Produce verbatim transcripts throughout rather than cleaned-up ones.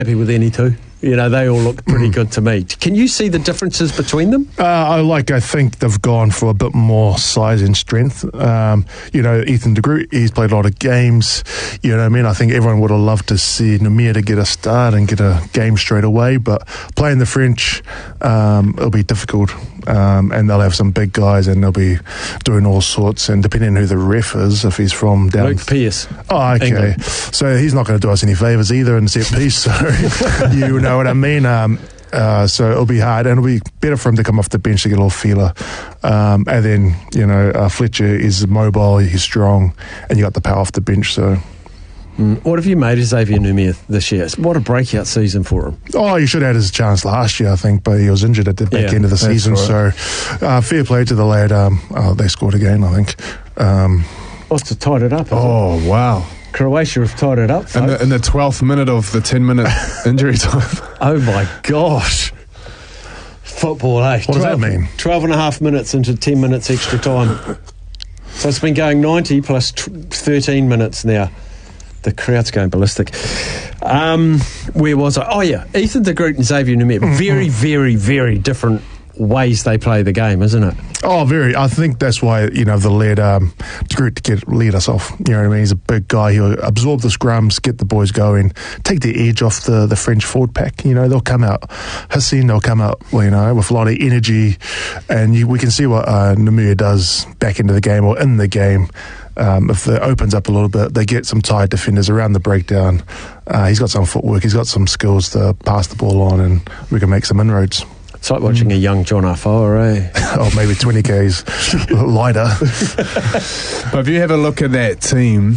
happy with any two. You know, they all look pretty good to me. Can you see the differences between them? Uh, I like. I think they've gone for a bit more size and strength. Um, you know, Ethan de Groot, he's played a lot of games. You know what I mean? I think everyone would have loved to see Numia to get a start and get a game straight away. But playing the French, um, it'll be difficult. Um, and they'll have some big guys and they'll be doing all sorts. And depending on who the ref is, if he's from down... Luke Pearce. Oh, okay. England. So he's not going to do us any favours either in the set piece. So you know what I mean? Um, uh, so it'll be hard, and it'll be better for him to come off the bench to get a little feeler. Um, and then, you know, uh, Fletcher is mobile, he's strong, and you got the power off the bench, so... Mm. What have you made of Xavier Numia this year? What a breakout season for him. Oh, he should have had his chance last year, I think, but he was injured at the back yeah, end of the season. right. So uh, fair play to the lad. Um, oh, they scored again, I think. Um, What's to tied it up? Oh, it? wow. Croatia have tied it up, in the, in the twelfth minute of the ten minute injury time. Oh my gosh. Football, eh? What does that mean? twelve and a half minutes into ten minutes extra time. So it's been going ninety plus t- thirteen minutes now. The crowd's going ballistic. Um, where was I? Oh yeah, Ethan de Groot and Xavier Numia. Very, very, very different ways they play the game, isn't it? Oh, very. I think that's why, you know, the lead, um, de Groot to get lead us off. You know what I mean? He's a big guy. He'll absorb the scrums, get the boys going, take the edge off the, the French forward pack. You know, they'll come out hissing, they'll come out, you know, with a lot of energy. And you, we can see what uh, Numia does back into the game or in the game. Um, if it opens up a little bit, they get some tired defenders around the breakdown. Uh, he's got some footwork, he's got some skills to pass the ball on, and we can make some inroads. It's like watching mm. a young John Afoa, eh? Oh, maybe twenty kays lighter. But if you have a look at that team,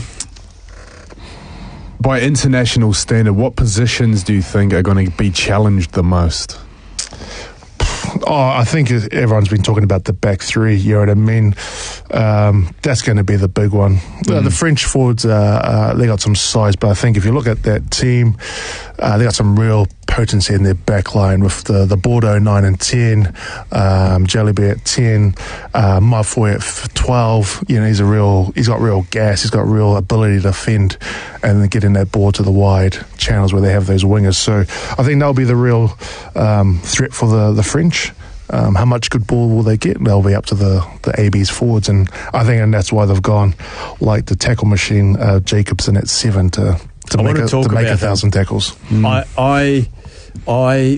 by international standard, what positions do you think are going to be challenged the most? Oh, I think everyone's been talking about the back three, you know what I mean? Um, that's going to be the big one. Mm. Uh, the French forwards, uh, uh, they got some size, but I think if you look at that team, uh, they got some real potency in their back line with the, the Bordeaux nine and ten, um, Jalibert at ten, uh, Mafoy at twelve. You know, he's a real, he's got real gas, he's got real ability to defend and then get in that ball to the wide channels where they have those wingers. So I think that'll be the real um, threat for the, the French. Um, how much good ball will they get? They'll be up to the, the A B's forwards, and I think and that's why they've gone like the tackle machine, uh, Jacobson at seven to to I make a, to make a thousand them. tackles. Mm. I, I, I,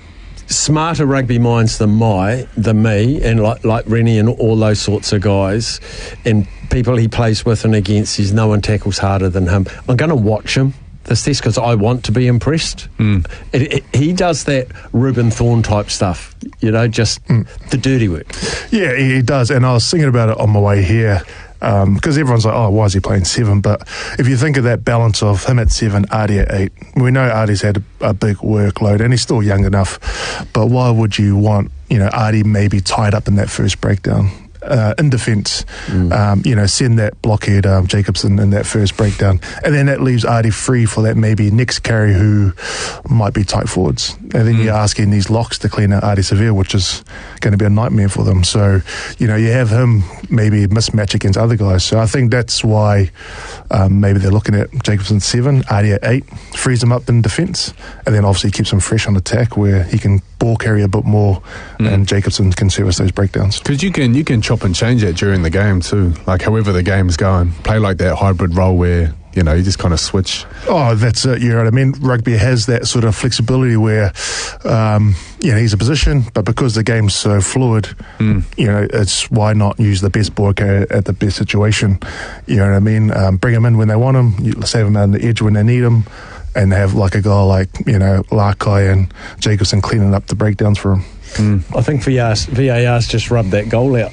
smarter rugby minds than my than me, and like like Rennie and all those sorts of guys, and people he plays with and against. He's no one tackles harder than him. I'm going to watch him this test because I want to be impressed. Mm. It, it, he does that Reuben Thorne type stuff, you know, just mm. the dirty work. Yeah, he does. And I was thinking about it on my way here because um, everyone's like, oh, why is he playing seven? But if you think of that balance of him at seven, Ardie at eight, we know Ardie's had a, a big workload and he's still young enough. But why would you want, you know, Ardie maybe tied up in that first breakdown? Uh, in defence, mm. um, you know, send that blockhead um, Jacobson in that first breakdown, and then that leaves Ardie free for that maybe next carry who might be tight forwards, and then mm. you're asking these locks to clean out Ardie Severe, which is going to be a nightmare for them. So, you know, you have him maybe mismatch against other guys. So I think that's why um, maybe they're looking at Jacobson seven, Ardie at eight, frees him up in defence, and then obviously keeps him fresh on attack where he can ball carry a bit more, mm. and Jacobson can service those breakdowns. Because you can you can chop and change it during the game too, like however the game's going. Play like that hybrid role where, you know, you just kind of switch. Oh, that's it, you know what I mean? Rugby has that sort of flexibility where, um, you know, he's a position, but because the game's so fluid, mm. you know, it's why not use the best ball carrier at the best situation, you know what I mean? Um, bring him in when they want him, you save him out on the edge when they need him, and have like a guy like, you know, Larkai and Jacobson cleaning up the breakdowns for him. Mm. I think V A R's just rubbed that goal out.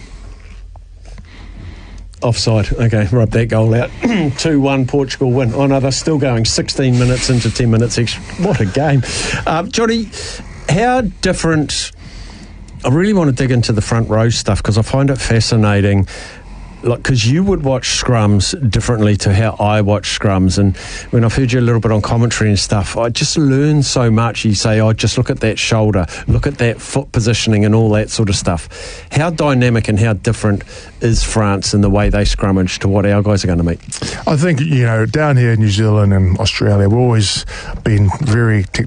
Offside. Okay, rub that goal out. two one Portugal win. Oh no, they're still going sixteen minutes into ten minutes extra. What a game. Uh, Johnny, how different... I really want to dig into the front row stuff because I find it fascinating. like, because you would watch scrums differently to how I watch scrums, and when I've heard you a little bit on commentary and stuff, I just learn so much. You say, oh, just look at that shoulder, look at that foot positioning and all that sort of stuff. How dynamic and how different is France in the way they scrummage to what our guys are going to meet? I think, you know, down here in New Zealand and Australia, we've always been very